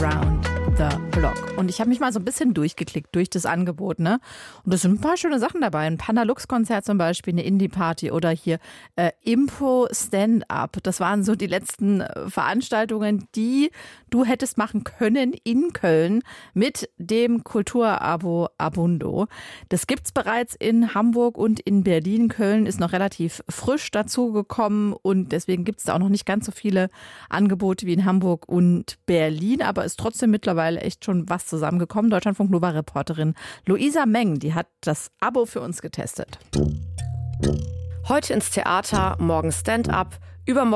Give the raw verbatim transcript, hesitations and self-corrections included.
Around the Block. Und ich habe mich mal so ein bisschen durchgeklickt durch das Angebot, ne? Und es sind ein paar schöne Sachen dabei. Ein Panda-Lux-Konzert zum Beispiel, eine Indie-Party oder hier äh, Impro Stand-Up. Das waren so die letzten äh, Veranstaltungen, die du hättest machen können in Köln mit dem Kulturabo Abundo. Das gibt's bereits in Hamburg und in Berlin. Köln ist noch relativ frisch dazugekommen und deswegen gibt's da auch noch nicht ganz so viele Angebote wie in Hamburg und Berlin, aber ist trotzdem mittlerweile echt schon was zusammengekommen. Deutschlandfunk Nova-Reporterin Luisa Meng, die hat das Abo für uns getestet. Heute ins Theater, morgen Stand-up, übermorgen